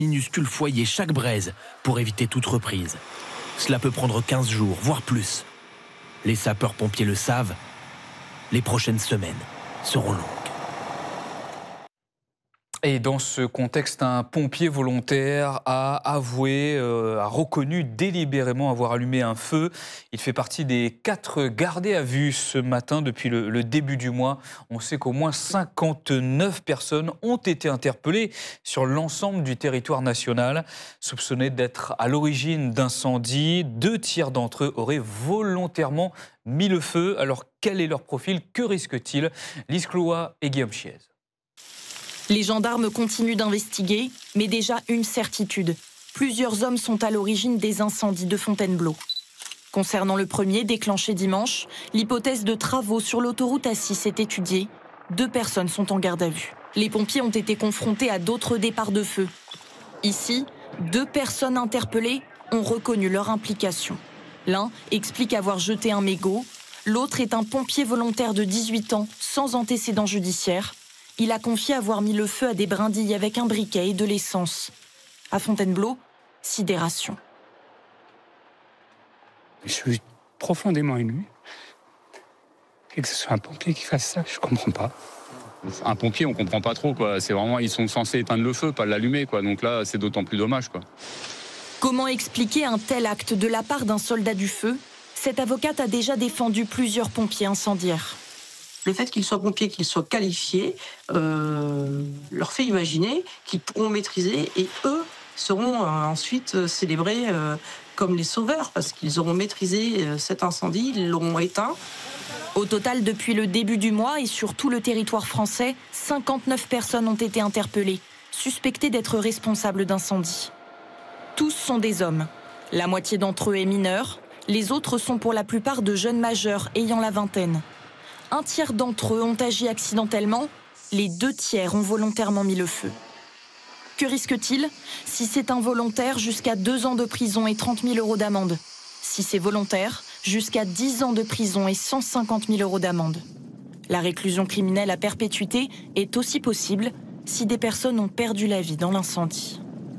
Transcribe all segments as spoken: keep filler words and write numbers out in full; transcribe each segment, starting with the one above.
minuscule foyer chaque braise pour éviter toute reprise. Cela peut prendre quinze jours, voire plus. Les sapeurs-pompiers le savent, les prochaines semaines seront longues. Et dans ce contexte, un pompier volontaire a avoué, euh, a reconnu délibérément avoir allumé un feu. Il fait partie des quatre gardés à vue ce matin depuis le, le début du mois. On sait qu'au moins cinquante-neuf personnes ont été interpellées sur l'ensemble du territoire national, soupçonnées d'être à l'origine d'incendies. Deux tiers d'entre eux auraient volontairement mis le feu. Alors quel est leur profil? Que risquent-ils? Lise Cloa et Guillaume Chiez. Les gendarmes continuent d'investiguer, mais déjà une certitude. Plusieurs hommes sont à l'origine des incendies de Fontainebleau. Concernant le premier, déclenché dimanche, l'hypothèse de travaux sur l'autoroute A six est étudiée. Deux personnes sont en garde à vue. Les pompiers ont été confrontés à d'autres départs de feu. Ici, deux personnes interpellées ont reconnu leur implication. L'un explique avoir jeté un mégot. L'autre est un pompier volontaire de dix-huit ans, sans antécédent judiciaire. Il a confié avoir mis le feu à des brindilles avec un briquet et de l'essence. À Fontainebleau, sidération. Je suis profondément ému. Et que ce soit un pompier qui fasse ça, je comprends pas. Un pompier, on comprend pas trop, quoi. C'est vraiment, ils sont censés éteindre le feu, pas l'allumer, quoi. Donc là, c'est d'autant plus dommage, quoi. Comment expliquer un tel acte de la part d'un soldat du feu? Cette avocate a déjà défendu plusieurs pompiers incendiaires. Le fait qu'ils soient pompiers, qu'ils soient qualifiés, euh, leur fait imaginer qu'ils pourront maîtriser et eux seront euh, ensuite célébrés euh, comme les sauveurs parce qu'ils auront maîtrisé euh, cet incendie, ils l'auront éteint. Au total, depuis le début du mois et sur tout le territoire français, cinquante-neuf personnes ont été interpellées, suspectées d'être responsables d'incendies. Tous sont des hommes. La moitié d'entre eux est mineure, les autres sont pour la plupart de jeunes majeurs ayant la vingtaine. Un tiers d'entre eux ont agi accidentellement, les deux tiers ont volontairement mis le feu. Que risque-t-il? Si c'est involontaire, jusqu'à deux ans de prison et trente mille euros d'amende. Si c'est volontaire, jusqu'à dix ans de prison et cent cinquante mille euros d'amende. La réclusion criminelle à perpétuité est aussi possible si des personnes ont perdu la vie dans l'incendie.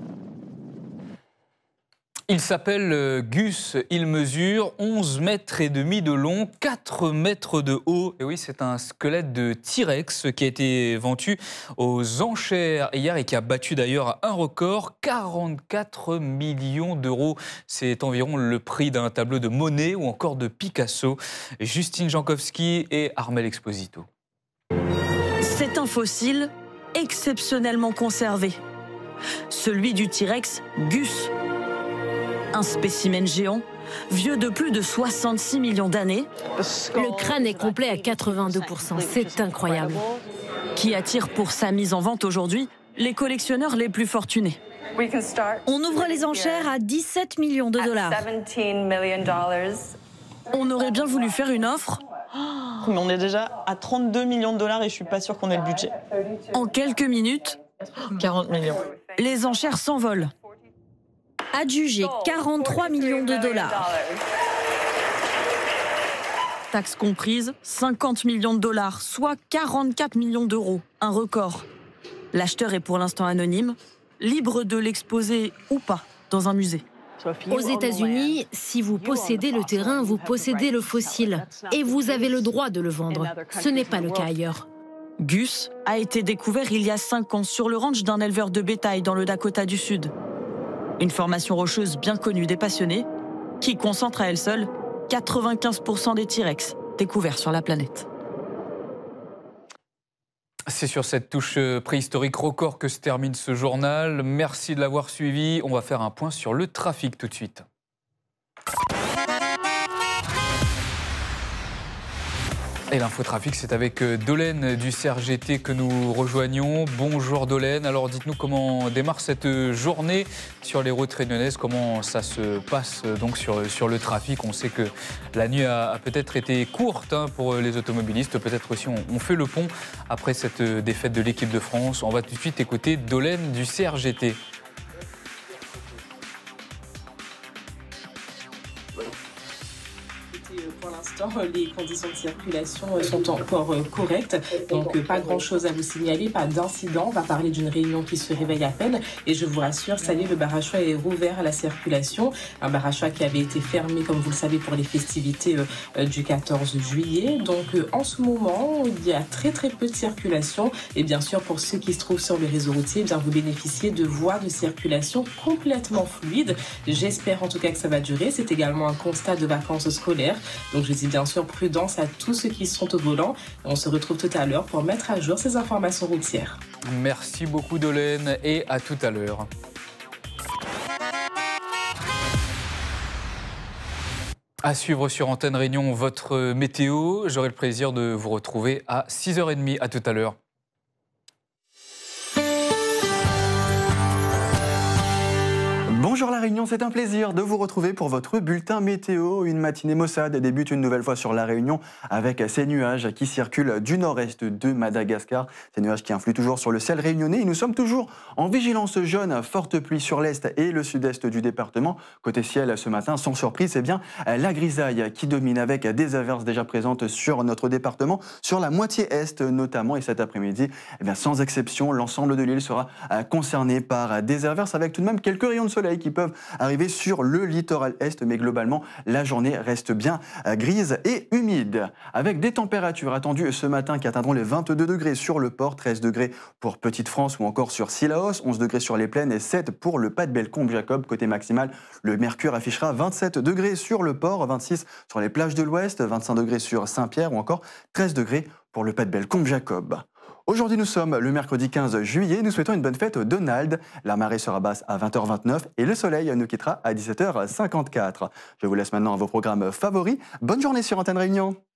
Il s'appelle Gus, il mesure onze mètres et demi de long, quatre mètres de haut. Et oui, c'est un squelette de T-Rex qui a été vendu aux enchères hier et qui a battu d'ailleurs un record, quarante-quatre millions d'euros. C'est environ le prix d'un tableau de Monet ou encore de Picasso. Justine Jankowski et Armel Exposito. C'est un fossile exceptionnellement conservé. Celui du T-Rex Gus. Un spécimen géant, vieux de plus de soixante-six millions d'années. Le crâne est complet à quatre-vingt-deux pour cent, c'est incroyable. Qui attire pour sa mise en vente aujourd'hui les collectionneurs les plus fortunés. On ouvre les enchères à dix-sept millions de dollars. On aurait bien voulu faire une offre. Mais on est déjà à trente-deux millions de dollars et je suis pas sûre qu'on ait le budget. En quelques minutes, quarante millions. Les enchères s'envolent. Adjugé quarante-trois millions de dollars. Taxes comprises, cinquante millions de dollars, soit quarante-quatre millions d'euros. Un record. L'acheteur est pour l'instant anonyme, libre de l'exposer ou pas dans un musée. Aux États-Unis, si vous possédez le terrain, vous possédez le fossile. Et vous avez le droit de le vendre. Ce n'est pas le cas ailleurs. Gus a été découvert il y a cinq ans sur le ranch d'un éleveur de bétail dans le Dakota du Sud. Une formation rocheuse bien connue des passionnés, qui concentre à elle seule quatre-vingt-quinze pour cent des T-Rex découverts sur la planète. C'est sur cette touche préhistorique record que se termine ce journal. Merci de l'avoir suivi. On va faire un point sur le trafic tout de suite. Et l'infotrafic, c'est avec Dolène du C R G T que nous rejoignons. Bonjour Dolène. Alors dites-nous comment démarre cette journée sur les routes réunionnaises, comment ça se passe donc sur, sur le trafic. On sait que la nuit a, a peut-être été courte hein, pour les automobilistes. Peut-être aussi on, on fait le pont après cette défaite de l'équipe de France. On va tout de suite écouter Dolène du C R G T. Pour l'instant, l'instant, les conditions de circulation sont encore correctes. Donc, pas grand-chose à vous signaler, pas d'incident. On va parler d'une réunion qui se réveille à peine. Et je vous rassure, ça y est, le bar à choix est rouvert à la circulation. Un bar à choix qui avait été fermé, comme vous le savez, pour les festivités euh, du quatorze juillet. Donc, euh, en ce moment, il y a très très peu de circulation. Et bien sûr, pour ceux qui se trouvent sur le réseau routier, eh bien, vous bénéficiez de voies de circulation complètement fluides. J'espère en tout cas que ça va durer. C'est également un constat de vacances scolaires. Donc, je dis bien sûr prudence à tous ceux qui sont au volant. On se retrouve tout à l'heure pour mettre à jour ces informations routières. Merci beaucoup Dolène et à tout à l'heure. À suivre sur Antenne Réunion, votre météo. J'aurai le plaisir de vous retrouver à six heures trente. À tout à l'heure. Bonjour La Réunion, c'est un plaisir de vous retrouver pour votre bulletin météo. Une matinée maussade débute une nouvelle fois sur La Réunion avec ces nuages qui circulent du nord-est de Madagascar. Ces nuages qui influent toujours sur le ciel réunionnais. Et nous sommes toujours en vigilance jaune, forte pluie sur l'est et le sud-est du département. Côté ciel ce matin, sans surprise, c'est bien la grisaille qui domine avec des averses déjà présentes sur notre département, sur la moitié est notamment. Et cet après-midi, eh bien, sans exception, l'ensemble de l'île sera concerné par des averses avec tout de même quelques rayons de soleil qui peuvent arriver sur le littoral est, mais globalement, la journée reste bien grise et humide. Avec des températures attendues ce matin qui atteindront les vingt-deux degrés sur le port, treize degrés pour Petite-France ou encore sur Sillaos, onze degrés sur les plaines et sept pour le Pas-de-Belle-Combe-Jacob. Côté maximal, le mercure affichera vingt-sept degrés sur le port, vingt-six sur les plages de l'ouest, vingt-cinq degrés sur Saint-Pierre ou encore treize degrés pour le Pas-de-Belle-Combe-Jacob. Aujourd'hui, nous sommes le mercredi quinze juillet. Nous souhaitons une bonne fête au Donald. La marée sera basse à vingt heures vingt-neuf et le soleil nous quittera à dix-sept heures cinquante-quatre. Je vous laisse maintenant à vos programmes favoris. Bonne journée sur Antenne Réunion.